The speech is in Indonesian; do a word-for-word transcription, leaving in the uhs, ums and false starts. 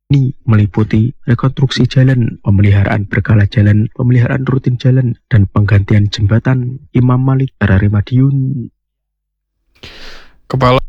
Ini meliputi rekonstruksi jalan, pemeliharaan berkala jalan, pemeliharaan rutin jalan, dan penggantian jembatan Imam Malik Raremadiun. Kepala